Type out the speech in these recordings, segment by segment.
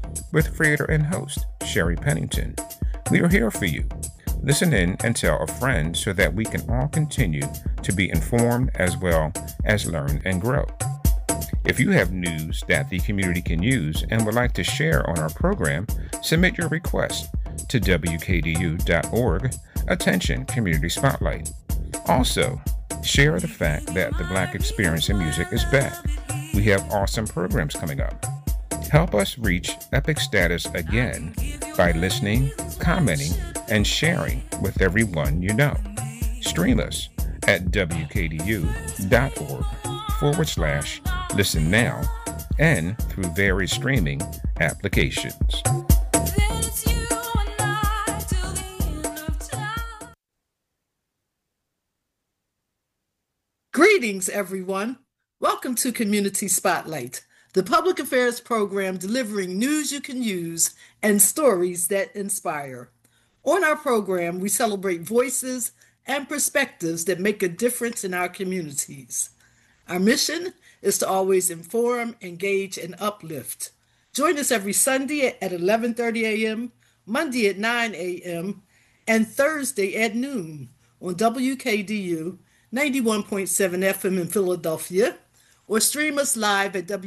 with creator and host Sherry Pennington. We are here for you. Listen in and tell a friend so that we can all continue to be informed as well as learn and grow. If you have news that the community can use and would like to share on our program, submit your request to wkdu.org. Attention Community Spotlight. Also, share the fact that the Black Experience in Music is back. We have awesome programs coming up. Help us reach epic status again by listening, commenting, and sharing with everyone you know. Stream us at wkdu.org/listen now and through various streaming applications. Greetings, everyone. Welcome to Community Spotlight, the public affairs program delivering news you can use and stories that inspire. On our program, we celebrate voices and perspectives that make a difference in our communities. Our mission is to always inform, engage, and uplift. Join us every Sunday at 11:30 a.m., Monday at 9 a.m., and Thursday at noon on WKDU 91.7 FM in Philadelphia, or stream us live at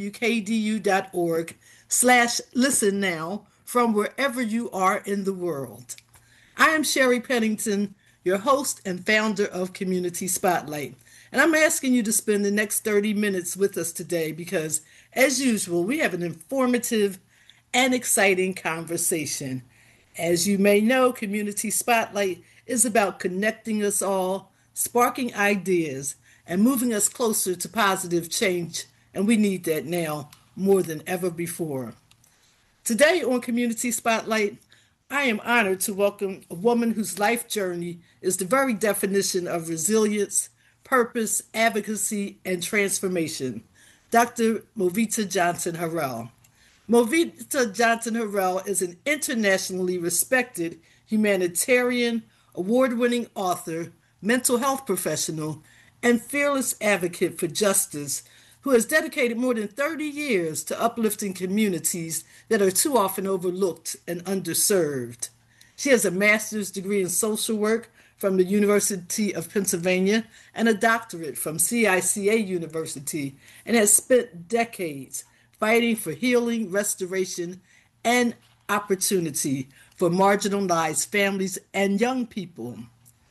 wkdu.org/listen now from wherever you are in the world. I am Sherry Pennington, your host and founder of Community Spotlight, and I'm asking you to spend the next 30 minutes with us today because, as usual, we have an informative and exciting conversation. As you may know, Community Spotlight is about connecting us all, sparking ideas, and moving us closer to positive change, and we need that now more than ever before. Today on Community Spotlight, I am honored to welcome a woman whose life journey is the very definition of resilience, purpose, advocacy, and transformation, Dr. Movita Johnson Harrell. Movita Johnson Harrell is an internationally respected humanitarian, award-winning author, mental health professional, and fearless advocate for justice who has dedicated more than 30 years to uplifting communities that are too often overlooked and underserved. She has a master's degree in social work from the University of Pennsylvania and a doctorate from CICA University, and has spent decades fighting for healing, restoration, and opportunity for marginalized families and young people.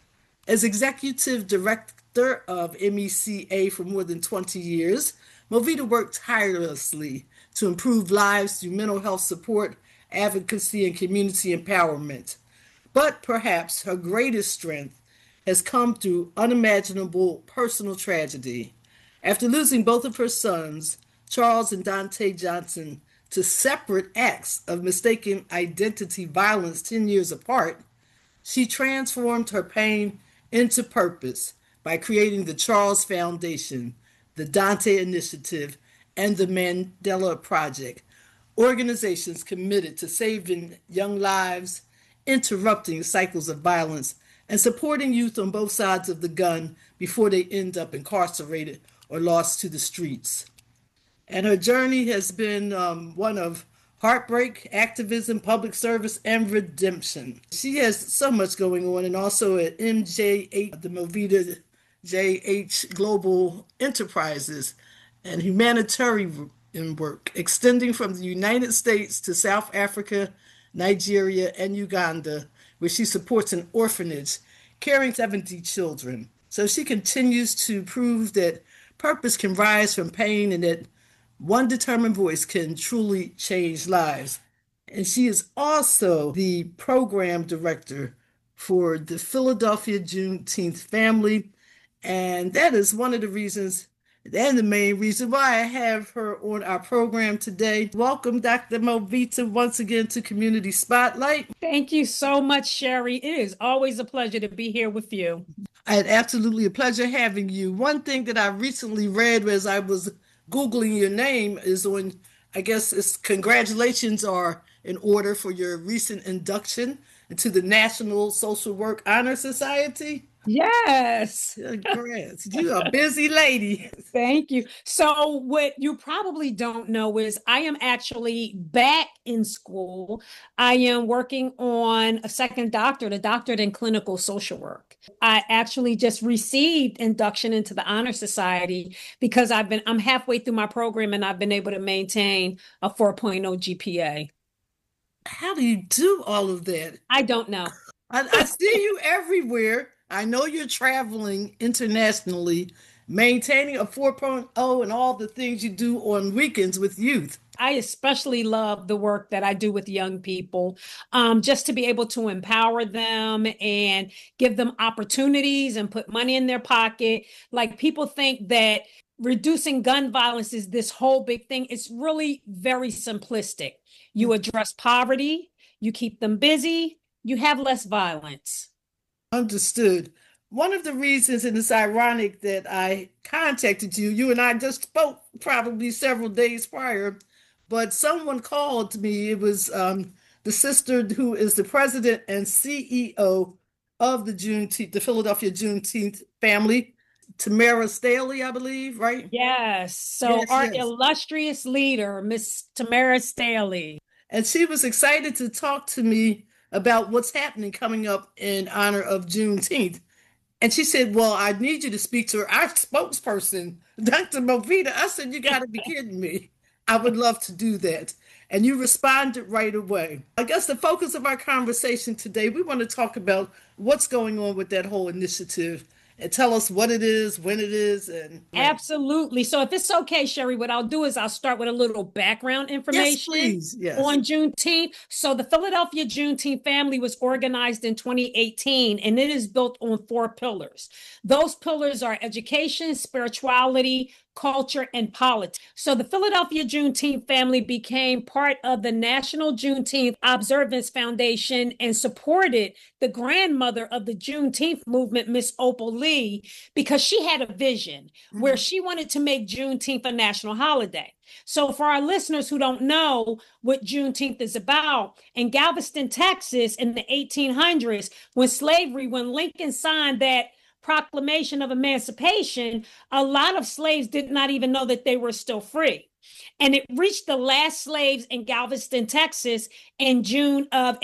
As executive director of MECA for more than 20 years, Movita worked tirelessly to improve lives through mental health support, advocacy, and community empowerment. But perhaps her greatest strength has come through unimaginable personal tragedy. After losing both of her sons, Charles and Dante Johnson, to separate acts of mistaken identity violence 10 years apart, she transformed her pain into purpose by creating the Charles Foundation, the Dante Initiative, and the Mandela Project, organizations committed to saving young lives, interrupting cycles of violence, and supporting youth on both sides of the gun before they end up incarcerated or lost to the streets. And her journey has been one of heartbreak, activism, public service, and redemption. She has so much going on, and also at MJH, the Movita JH Global Enterprises, and humanitarian work extending from the United States to South Africa, Nigeria, and Uganda, where she supports an orphanage caring 70 children. So she continues to prove that purpose can rise from pain and that one determined voice can truly change lives. And she is also the program director for the Philadelphia Juneteenth Family. And that is one of the reasons and the main reason why I have her on our program today. Welcome, Dr. Movita, once again to Community Spotlight. Thank you so much, Sherry. It is always a pleasure to be here with you. It's absolutely a pleasure having you. One thing that I recently read as I was Googling your name is on, I guess it's congratulations are in order for your recent induction into the National Social Work Honor Society. Yes. Congrats. You are a busy lady. Thank you. So, what you probably don't know is I am actually back in school. I am working on a second doctorate, a doctorate in clinical social work. I actually just received induction into the Honor Society because I'm halfway through my program and I've been able to maintain a 4.0 GPA. How do you do all of that? I don't know. I see you everywhere. I know you're traveling internationally, maintaining a 4.0 and all the things you do on weekends with youth. I especially love the work that I do with young people, just to be able to empower them and give them opportunities and put money in their pocket. Like people think that reducing gun violence is this whole big thing. It's really very simplistic. You address poverty, you keep them busy, you have less violence. Understood. One of the reasons, and it's ironic that I contacted you, you and I just spoke probably several days prior, but someone called me. It was the sister who is the president and CEO of the Juneteenth, the Philadelphia Juneteenth family, Tamara Staley, I believe, right? Yes. So Yes, our yes. illustrious leader, Miss Tamara Staley. And she was excited to talk to me about what's happening coming up in honor of Juneteenth. And she said, well, I need you to speak to our spokesperson, Dr. Movita. I said, you got to be kidding me. I would love to do that. And you responded right away. I guess the focus of our conversation today, we want to talk about what's going on with that whole initiative and tell us what it is, when it is, and right. Absolutely. So if it's okay, Sherry, what I'll do is I'll start with a little background Yes, information please. Yes. on Juneteenth. So the Philadelphia Juneteenth family was organized in 2018, and it is built on four pillars. Those pillars are education, spirituality, culture, and politics. So the Philadelphia Juneteenth family became part of the National Juneteenth Observance Foundation and supported the grandmother of the Juneteenth movement, Miss Opal Lee, because she had a vision where she wanted to make Juneteenth a national holiday. So, for our listeners who don't know what Juneteenth is about, in Galveston, Texas, in the 1800s, when Lincoln signed that Proclamation of Emancipation, a lot of slaves did not even know that they were still free. And it reached the last slaves in Galveston, Texas in June of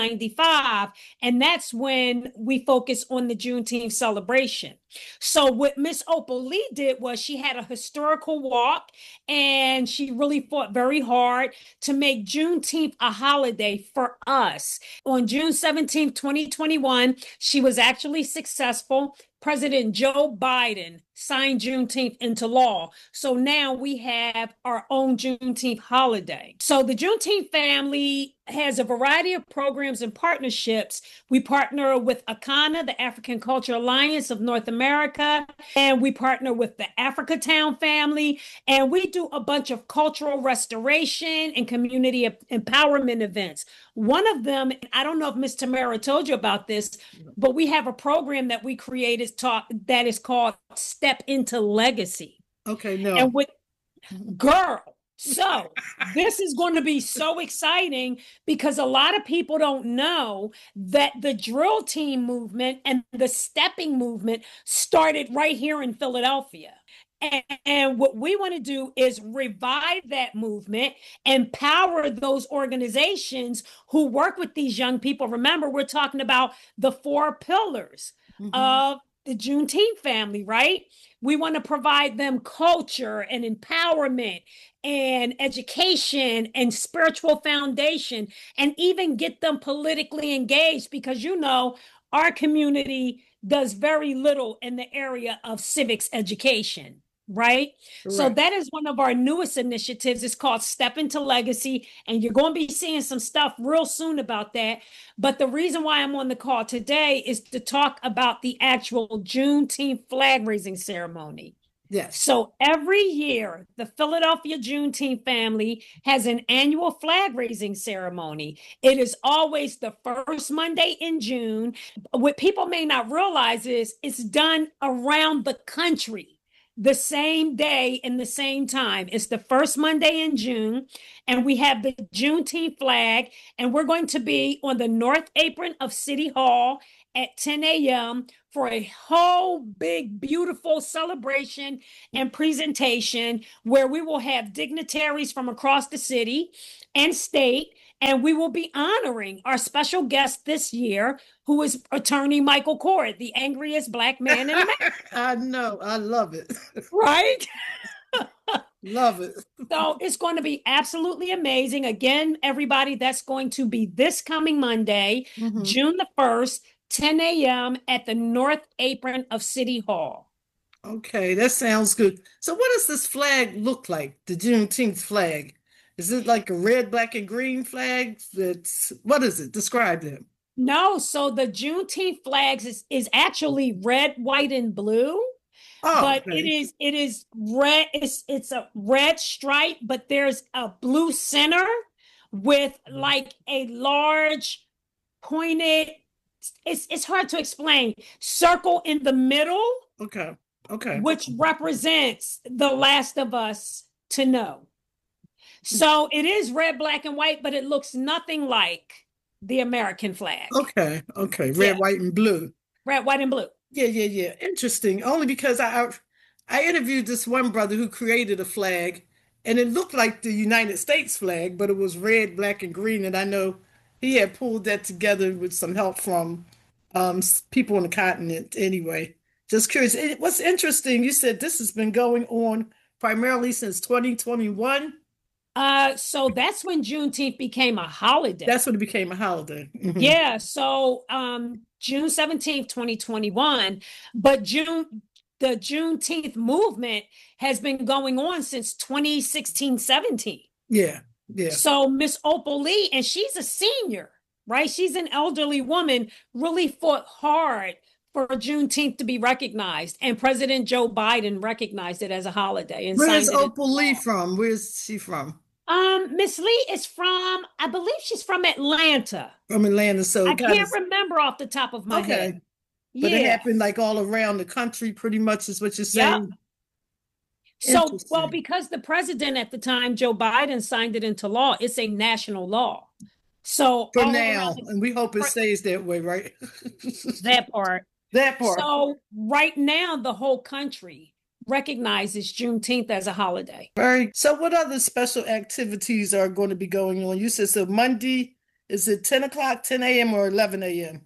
1895. And that's when we focus on the Juneteenth celebration. So what Miss Opal Lee did was she had a historical walk and she really fought very hard to make Juneteenth a holiday for us. On June 17th, 2021, she was actually successful. President Joe Biden signed Juneteenth into law. So now we have our own Juneteenth holiday. So the Juneteenth family has a variety of programs and partnerships. We partner with ACANA, the African Culture Alliance of North America, and we partner with the Africatown family, and we do a bunch of cultural restoration and community empowerment events. One of them, I don't know if Miss Tamara told you about this, but we have a program that we created that is called Step into Legacy. Okay, no. And with girl, so this is going to be so exciting because a lot of people don't know that the drill team movement and the stepping movement started right here in Philadelphia. And what we want to do is revive that movement, empower those organizations who work with these young people. Remember, we're talking about the four pillars of the Juneteenth family, right? We want to provide them culture and empowerment and education and spiritual foundation, and even get them politically engaged because, our community does very little in the area of civics education. Right. So that is one of our newest initiatives. It's called Step into Legacy. And you're going to be seeing some stuff real soon about that. But the reason why I'm on the call today is to talk about the actual Juneteenth flag raising ceremony. Yes. So every year, the Philadelphia Juneteenth family has an annual flag raising ceremony. It is always the first Monday in June. What people may not realize is it's done around the country the same day and the same time. It's the first Monday in June, and we have the Juneteenth flag, and we're going to be on the north apron of City Hall at 10 a.m. for a whole big, beautiful celebration and presentation where we will have dignitaries from across the city and state, and we will be honoring our special guest this year, who is Attorney Michael Court, the angriest Black man in America. I know. I love it. Right? Love it. So it's going to be absolutely amazing. Again, everybody, that's going to be this coming Monday, June the 1st, 10 a.m. at the North Apron of City Hall. Okay, that sounds good. So what does this flag look like, the Juneteenth flag? Is it like a red, black, and green flag? What is it? Describe it. No, so the Juneteenth flags is actually red, white, and blue. Oh, But okay. it is red, it's a red stripe, but there's a blue center with like a large pointed, it's hard to explain, circle in the middle, Okay. Okay. which represents the last of us to know. So it is red, black, and white, but it looks nothing like the American flag. Okay. Okay. Red, Yeah. white, and blue. Red, white, and blue. Yeah. Interesting. Only because I interviewed this one brother who created a flag, and it looked like the United States flag, but it was red, black, and green. And I know he had pulled that together with some help from people on the continent. Anyway, just curious. What's interesting, you said this has been going on primarily since 2021. So that's when Juneteenth became a holiday. That's when it became a holiday. Mhm. Yeah, so June 17th, 2021, but the Juneteenth movement has been going on since 2016, 17. Yeah. So Miss Opal Lee, and she's a senior, right? She's an elderly woman, really fought hard for Juneteenth to be recognized, and President Joe Biden recognized it as a holiday and Where's signed it into Opal Lee law. from? Where's she from? Miss Lee is from, I believe she's from Atlanta. From Atlanta. So I kind can't of remember off the top of my okay. head. But it Yeah. happened like all around the country, pretty much is what you're Yep. saying. So, well, Interesting. because the president at the time, Joe Biden, signed it into law, it's a national law. So For all now, around and we hope it for- stays that way, right? that part. That part. So right now, the whole country recognizes Juneteenth as a holiday. So what other special activities are going to be going on? You said so Monday, is it 10 o'clock, 10 a.m. or 11 a.m.?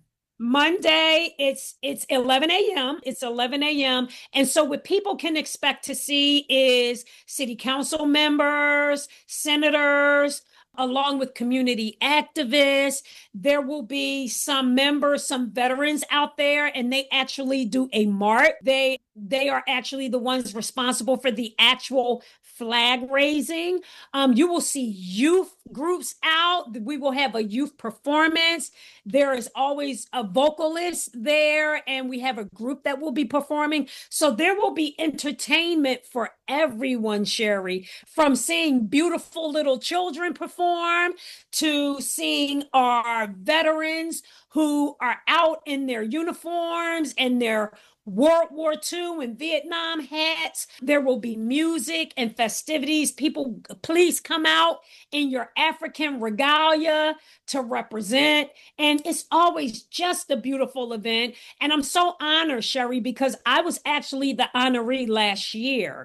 Monday, it's 11 a.m. It's 11 a.m. And so what people can expect to see is city council members, senators, along with community activists. There will be some members, some veterans out there, and they actually do a march. They are actually the ones responsible for the actual flag raising. You will see youth groups out. We will have a youth performance. There is always a vocalist there, and we have a group that will be performing. So there will be entertainment for everyone, Sherry, from seeing beautiful little children perform to seeing our veterans who are out in their uniforms and their World War II and Vietnam hats. There will be music and festivities. People, please come out in your African regalia to represent. And it's always just a beautiful event. And I'm so honored, Sherry, because I was actually the honoree last year.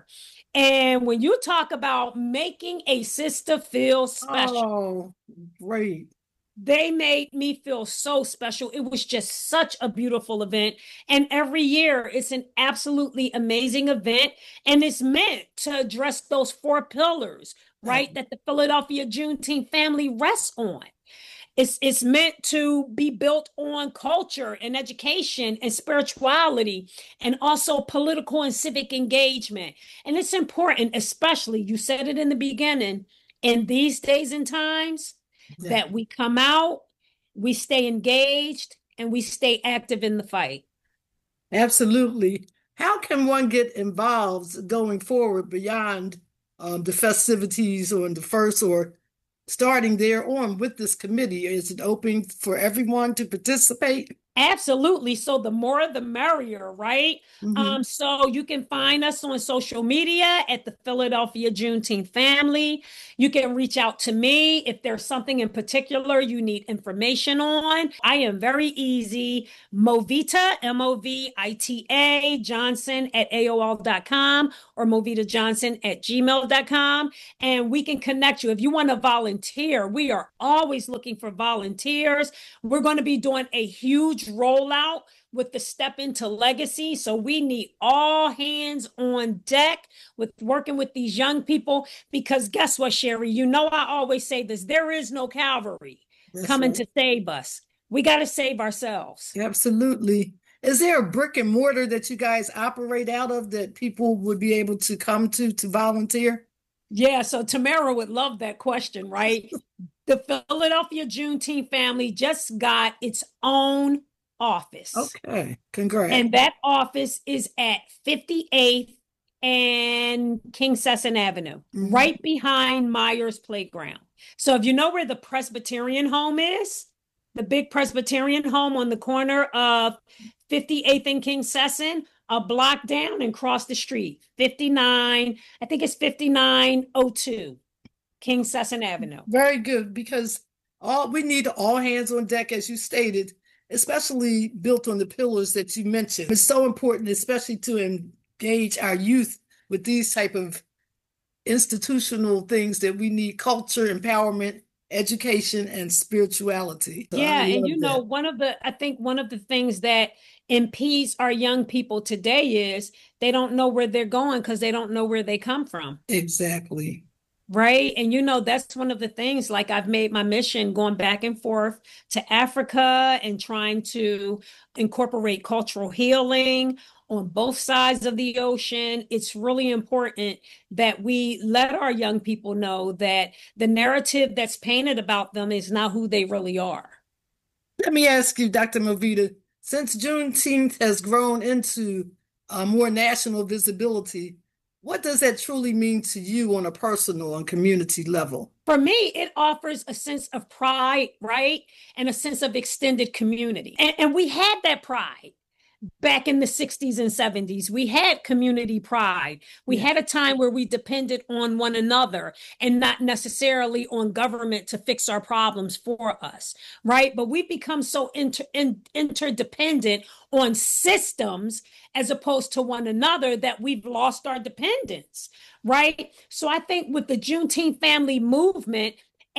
And when you talk about making a sister feel special, Oh, great. they made me feel so special. It was just such a beautiful event. And every year it's an absolutely amazing event. And it's meant to address those four pillars, right? That the Philadelphia Juneteenth family rests on. It's meant to be built on culture and education and spirituality and also political and civic engagement. And it's important, especially, you said it in the beginning, in these days and times, that we come out, we stay engaged, and we stay active in the fight. Absolutely. How can one get involved going forward beyond the festivities on the first or starting there on with this committee? Is it open for everyone to participate? Absolutely. So the more the merrier, right? Hmm. So you can find us on social media at the Philadelphia Juneteenth Family. You can reach out to me if there's something in particular you need information on. I am very easy. Movita, Movita Johnson at AOL.com or Movita Johnson at gmail.com. And we can connect you. If you want to volunteer, we are always looking for volunteers. We're going to be doing a huge rollout with the Step Into Legacy. So we need all hands on deck with working with these young people because guess what, Sherry? You know, I always say this, there is no cavalry That's coming right. to save us. We got to save ourselves. Absolutely. Is there a brick and mortar that you guys operate out of that people would be able to come to volunteer? Yeah, so Tamara would love that question, right? The Philadelphia Juneteenth Family just got its own office. Okay, congrats. And that office is at 58th and King Sesson Avenue, Mhm. right behind Myers Playground. So if you know where the Presbyterian home is, the big Presbyterian home on the corner of 58th and King Sesson, a block down and cross the street, 59, I think it's 5902 King Sesson Avenue. Very good, because all we need all hands on deck, as you stated, especially built on the pillars that you mentioned. It's so important, especially to engage our youth with these type of institutional things that we need: culture, empowerment, education, and spirituality. So I Yeah, and love that. I think one of the things that impedes our young people today is they don't know where they're going because they don't know where they come from. Exactly. Right. And that's one of the things, like I've made my mission going back and forth to Africa and trying to incorporate cultural healing on both sides of the ocean. It's really important that we let our young people know that the narrative that's painted about them is not who they really are. Let me ask you, Dr. Movita, since Juneteenth has grown into more national visibility, what does that truly mean to you on a personal and community level? For me, it offers a sense of pride, right? And a sense of extended community. And we had that pride back in the 60s and 70s. We had community pride. We Yeah. had a time where we depended on one another and not necessarily on government to fix our problems for us, right? But we've become so interdependent on systems as opposed to one another that we've lost our dependence, right? So I think with the Juneteenth family movement,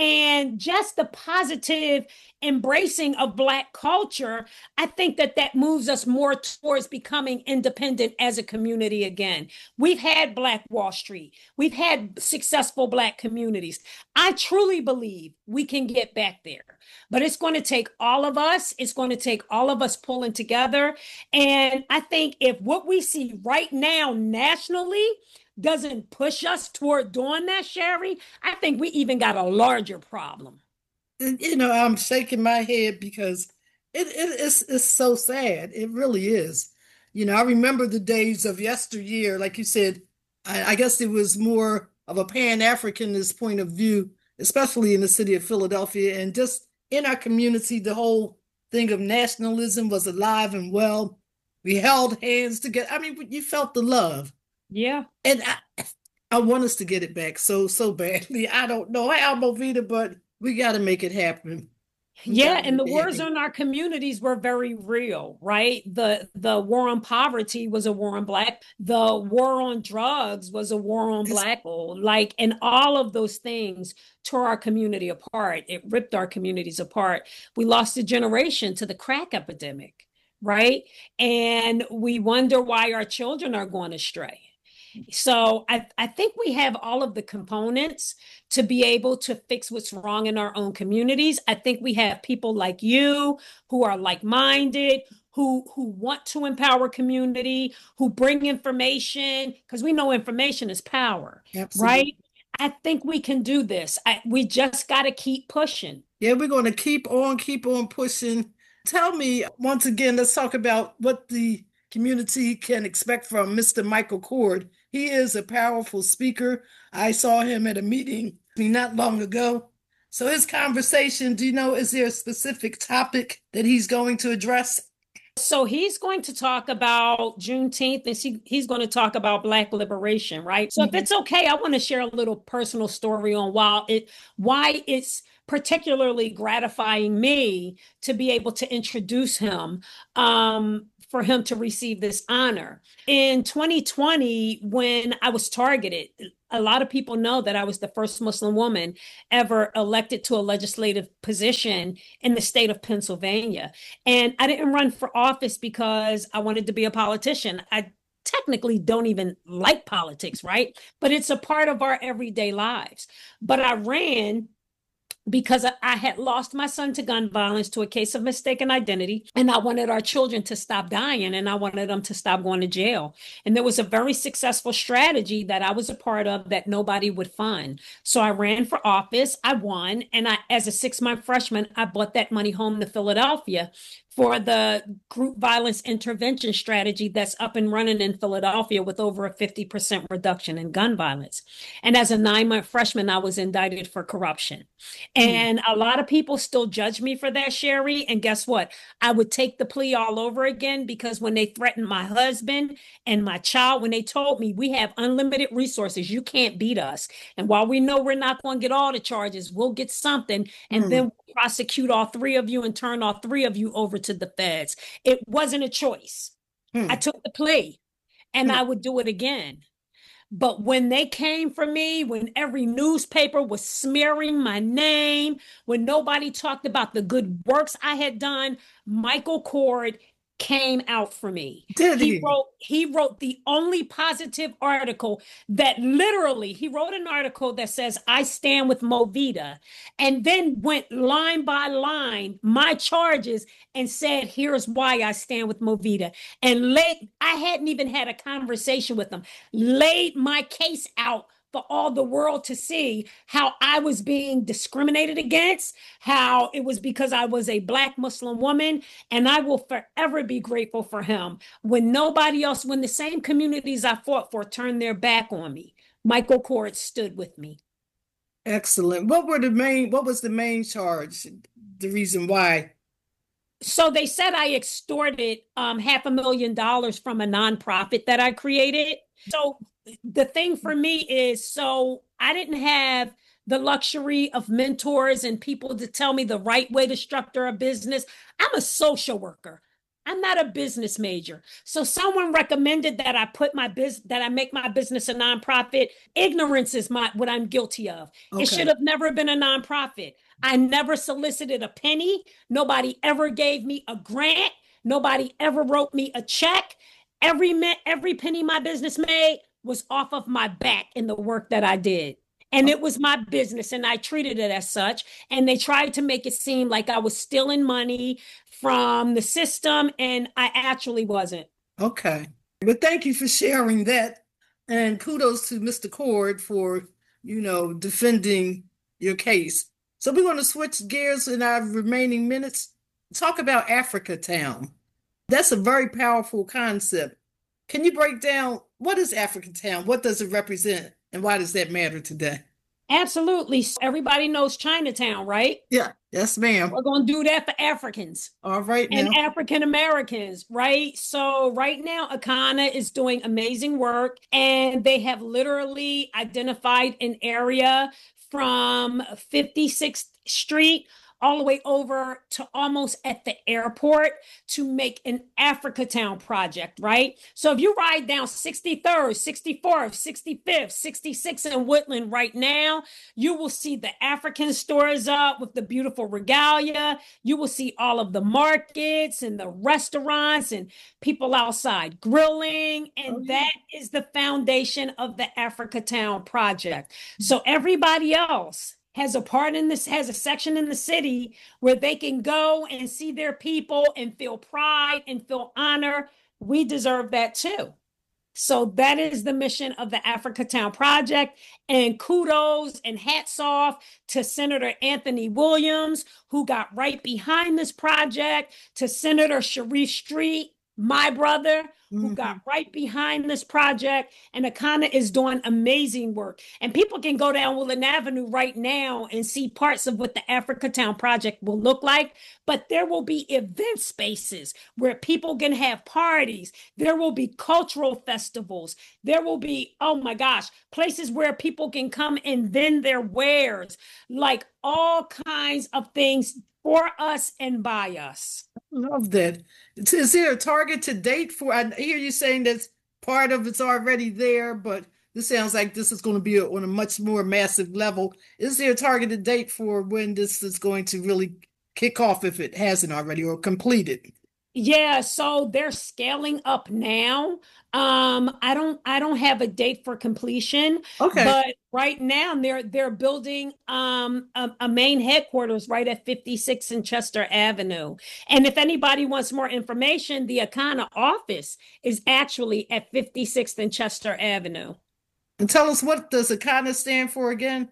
and just the positive embracing of Black culture, I think that moves us more towards becoming independent as a community again. We've had Black Wall Street, we've had successful Black communities. I truly believe we can get back there, but it's going to take all of us. It's going to take all of us pulling together. And I think if what we see right now nationally doesn't push us toward doing that, Sherry, I think we even got a larger problem. I'm shaking my head because it's so sad. It really is. I remember the days of yesteryear, like you said. I guess it was more of a Pan-Africanist point of view, especially in the city of Philadelphia, and just in our community, the whole thing of nationalism was alive and well. We held hands together. I mean, you felt the love. Yeah. And I want us to get it back so badly. I don't know how, Movita, but we got to make it happen. We got Yeah, to and make the it wars happen. on our communities were very real, right? The war on poverty was a war on Black. The war on drugs was a war on It's, Black people. Like, and all of those things tore our community apart. It ripped our communities apart. We lost a generation to the crack epidemic, right? And we wonder why our children are going astray. So I think we have all of the components to be able to fix what's wrong in our own communities. I think we have people like you who are like-minded, who want to empower community, who bring information, because we know information is power, absolutely. right? I think we can do this. We just got to keep pushing. Yeah, we're going to keep on pushing. Tell me, once again, let's talk about what the community can expect from Mr. Michael Cord. He is a powerful speaker. I saw him at a meeting not long ago. So his conversation, do you know, is there a specific topic that he's going to address? So he's going to talk about Juneteenth, and he's going to talk about Black liberation, right? So if it's okay, I want to share a little personal story on why it's particularly gratifying me to be able to introduce him, for him to receive this honor. In 2020, when I was targeted, a lot of people know that I was the first Muslim woman ever elected to a legislative position in the state of Pennsylvania. And I didn't run for office because I wanted to be a politician. I technically don't even like politics, right? But it's a part of our everyday lives. But I ran because I had lost my son to gun violence, to a case of mistaken identity. And I wanted our children to stop dying, and I wanted them to stop going to jail. And there was a very successful strategy that I was a part of that nobody would fund. So I ran for office, I won, and as a 6-month freshman, I brought that money home to Philadelphia for the group violence intervention strategy that's up and running in Philadelphia with over a 50% reduction in gun violence. And as a 9-month freshman, I was indicted for corruption. And a lot of people still judge me for that, Sherry. And guess what? I would take the plea all over again, because when they threatened my husband and my child, when they told me we have unlimited resources, you can't beat us. And while we know we're not going to get all the charges, we'll get something. And then we'll prosecute all 3 of you and turn all 3 of you over to the feds. It wasn't a choice. I took the plea, and I would do it again. But when they came for me, when every newspaper was smearing my name, when nobody talked about the good works I had done, Michael Cord came out for me. He wrote the only positive article that literally, he wrote an article that says, I stand with Movida, and then went line by line, my charges, and said, here's why I stand with Movida. And I hadn't even had a conversation with him, laid my case out for all the world to see, how I was being discriminated against, how it was because I was a Black Muslim woman. And I will forever be grateful for him. When nobody else, when the same communities I fought for turned their back on me, Michael Cord stood with me. Excellent. What was the main charge? The reason why? So they said I extorted $500,000 from a nonprofit that I created. So the thing for me is, so I didn't have the luxury of mentors and people to tell me the right way to structure a business. I'm a social worker. I'm not a business major. So someone recommended that I make my business a nonprofit. Ignorance is what I'm guilty of. Okay. It should have never been a nonprofit. I never solicited a penny. Nobody ever gave me a grant. Nobody ever wrote me a check. Every penny my business made was off of my back in the work that I did. And it was my business, and I treated it as such. And they tried to make it seem like I was stealing money from the system, and I actually wasn't. Okay. But thank you for sharing that. And kudos to Mr. Cord for, defending your case. So we're going to switch gears in our remaining minutes. Talk about Africa Town. That's a very powerful concept. Can you break down, what is Africa Town? What does it represent? And why does that matter today? Absolutely. Everybody knows Chinatown, right? Yeah. Yes, ma'am. We're going to do that for Africans. All right. And African Americans, right? So right now, Akana is doing amazing work, and they have literally identified an area from 56th Street all the way over to almost at the airport to make an Africa Town project, right? So if you ride down 63rd, 64th, 65th, 66th in Woodland right now, you will see the African stores up with the beautiful regalia. You will see all of the markets and the restaurants and people outside grilling. And that is the foundation of the Africa Town project. So everybody else has a part in this, has a section in the city where they can go and see their people and feel pride and feel honor. We deserve that too. So that is the mission of the Africa Town Project. And kudos and hats off to Senator Anthony Williams, who got right behind this project, to Senator Sharif Street, my brother, who Mhm. got right behind this project, and Akana is doing amazing work. And people can go down Woodland Avenue right now and see parts of what the Africa Town project will look like. But there will be event spaces where people can have parties. There will be cultural festivals. There will be, oh my gosh, places where people can come and vend their wares, like all kinds of things for us and by us. Love that. Is there a targeted date for? I hear you saying that part of it's already there, but this sounds like this is going to be on a much more massive level. Is there a targeted date for when this is going to really kick off if it hasn't already or completed? Yeah, so they're scaling up now. I don't have a date for completion, Okay. but right now they're building a main headquarters right at 56 and Chester Avenue. And if anybody wants more information, the Akana office is actually at 56th and Chester Avenue. And tell us, what does ACANA stand for again?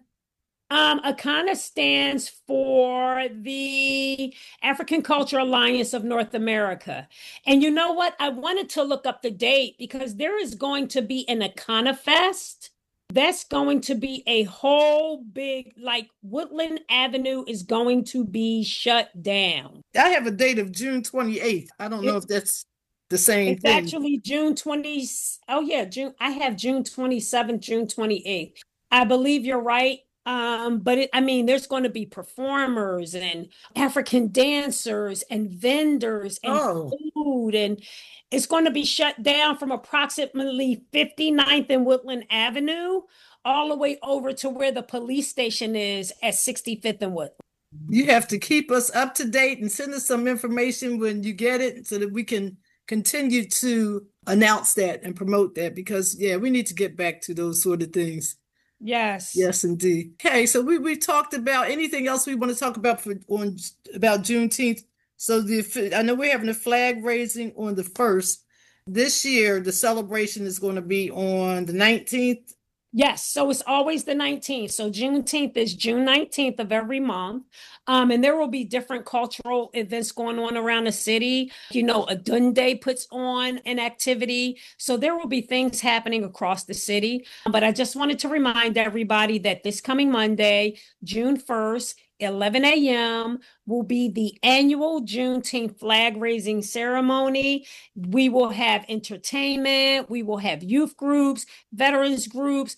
Akana stands for the African Culture Alliance of North America. And you know what? I wanted to look up the date because there is going to be an Akana Fest. That's going to be a whole big, like Woodland Avenue is going to be shut down. I have a date of June 28th. I don't know It's if that's the same it's thing. actually June 20. Oh yeah, June. I have June 27th, June 28th. I believe you're right. But I mean, there's going to be performers and African dancers and vendors and Oh, food, and it's going to be shut down from approximately 59th and Woodland Avenue all the way over to where the police station is at 65th and Woodland. you have to keep us up to date and send us some information when you get it so that we can continue to announce that and promote that because, yeah, we need to get back to those sort of things. Yes. Yes, indeed. Okay, so we talked about anything else we want to talk about about Juneteenth. So I know we're having a flag raising on the 1st. This year, the celebration is going to be on the 19th. Yes, so it's always the 19th. So Juneteenth is June 19th of every month. And there will be different cultural events going on around the city. You know, Adunde puts on an activity. So there will be things happening across the city. But I just wanted to remind everybody that this coming Monday, June 1st, 11 a.m. will be the annual Juneteenth flag raising ceremony. We will have entertainment, we will have youth groups, veterans groups,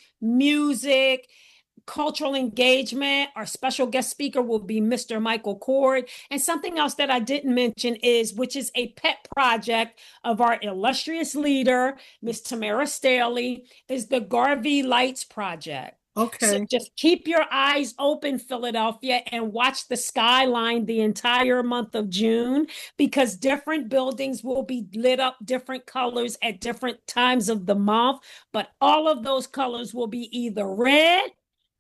music, cultural engagement. Our special guest speaker will be Mr. Michael Cord. And something else that I didn't mention which is a pet project of our illustrious leader, Miss Tamara Staley, is the Garvey Lights Project. Okay. So just keep your eyes open, Philadelphia, and watch the skyline the entire month of June because different buildings will be lit up different colors at different times of the month. But all of those colors will be either red,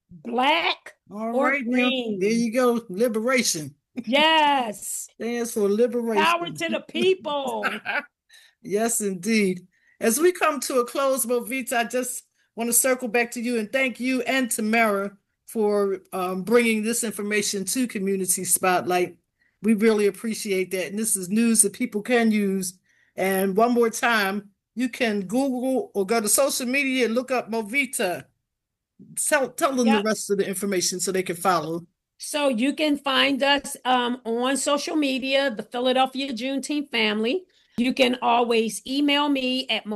black, All or right, now, green. there you go. Liberation. Yes. Stands for liberation. Power to the people. Yes, indeed. As we come to a close, Movita, I just want to circle back to you and thank you and Tamara for bringing this information to Community Spotlight. We really appreciate that. And this is news that people can use. And one more time, you can Google or go to social media and look up Movita. Tell them the rest of the information so they can follow. So you can find us on social media, the Philadelphia Juneteenth Family. You can always email me at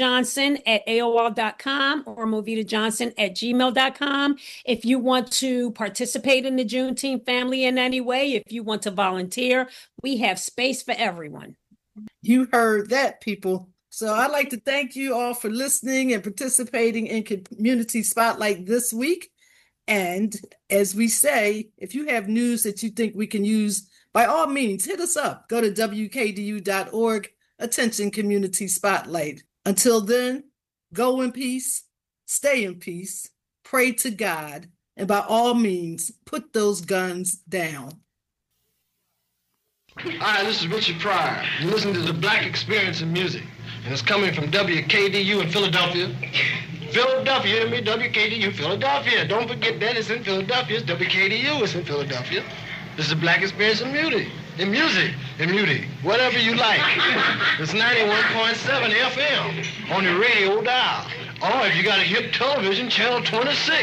movitajohnson@aol.com or movitajohnson@gmail.com. If you want to participate in the Juneteenth family in any way, if you want to volunteer, we have space for everyone. You heard that, people. So I'd like to thank you all for listening and participating in Community Spotlight this week. And as we say, if you have news that you think we can use, by all means, hit us up. Go to wkdu.org. Attention, Community Spotlight. Until then, go in peace, stay in peace, pray to God, and by all means, put those guns down. Hi, this is Richard Pryor. You listen to the Black Experience in Music, and it's coming from WKDU in Philadelphia. Philadelphia, hear me? WKDU, Philadelphia. Don't forget that it's in Philadelphia. It's WKDU, it's in Philadelphia. This is the Black Experience in Music. in music, whatever you like. It's 91.7 FM on the radio dial. Or if you got a hip television, channel 26.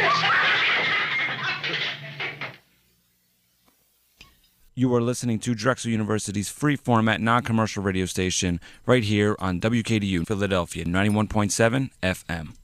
You are listening to Drexel University's free format non-commercial radio station right here on WKDU Philadelphia 91.7 FM.